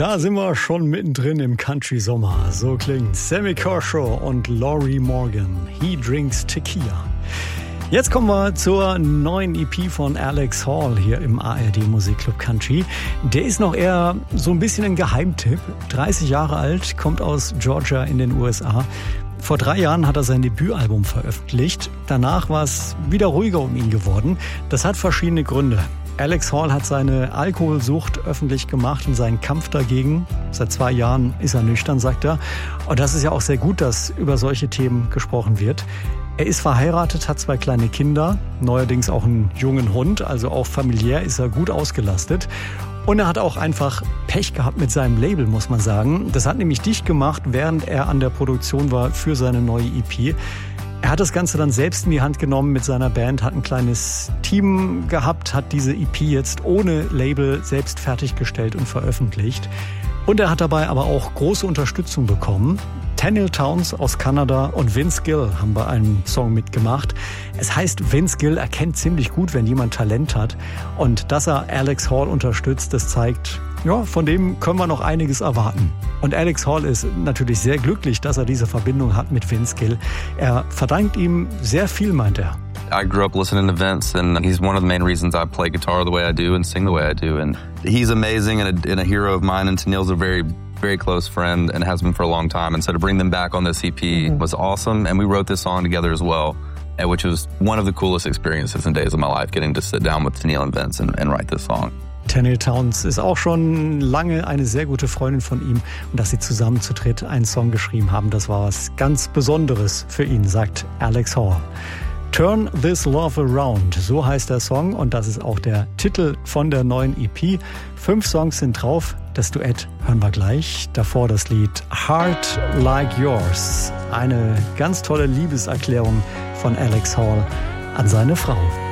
Da sind wir schon mittendrin im Country-Sommer. So klingt Sammy Kershaw und Lori Morgan. He Drinks Tequila. Jetzt kommen wir zur neuen EP von Alex Hall hier im ARD Musikclub Country. Der ist noch eher so ein bisschen ein Geheimtipp. 30 Jahre alt, kommt aus Georgia in den USA. Vor 3 Jahren hat er sein Debütalbum veröffentlicht. Danach war es wieder ruhiger um ihn geworden. Das hat verschiedene Gründe. Alex Hall hat seine Alkoholsucht öffentlich gemacht und seinen Kampf dagegen. Seit 2 Jahren ist er nüchtern, sagt er. Und das ist ja auch sehr gut, dass über solche Themen gesprochen wird. Er ist verheiratet, hat 2 kleine Kinder, neuerdings auch einen jungen Hund. Also auch familiär ist er gut ausgelastet. Und er hat auch einfach Pech gehabt mit seinem Label, muss man sagen. Das hat nämlich dicht gemacht, während er an der Produktion war für seine neue EP. Er hat das Ganze dann selbst in die Hand genommen mit seiner Band, hat ein kleines Team gehabt, hat diese EP jetzt ohne Label selbst fertiggestellt und veröffentlicht. Und er hat dabei aber auch große Unterstützung bekommen. Daniel Towns aus Kanada und Vince Gill haben bei einem Song mitgemacht. Es heißt, Vince Gill erkennt ziemlich gut, wenn jemand Talent hat. Und dass er Alex Hall unterstützt, das zeigt, ja, von dem können wir noch einiges erwarten. Und Alex Hall ist natürlich sehr glücklich, dass er diese Verbindung hat mit Vince Gill. Er verdankt ihm sehr viel, meint er. I grew up listening to Vince, and he's one of the main reasons I play guitar the way I do and sing the way I do. And he's amazing and a hero of mine, and Tennille's a very, very close friend and has been for a long time. And so to bring them back on this EP was awesome. And we wrote this song together as well, which was one of the coolest experiences and days of my life, getting to sit down with Tennille and Vince and write this song. Daniel Towns ist auch schon lange eine sehr gute Freundin von ihm. Und dass sie zusammen zu dritt einen Song geschrieben haben, das war was ganz Besonderes für ihn, sagt Alex Hall. Turn This Love Around, so heißt der Song und das ist auch der Titel von der neuen EP. 5 Songs sind drauf, das Duett hören wir gleich. Davor das Lied Heart Like Yours, eine ganz tolle Liebeserklärung von Alex Hall an seine Frau.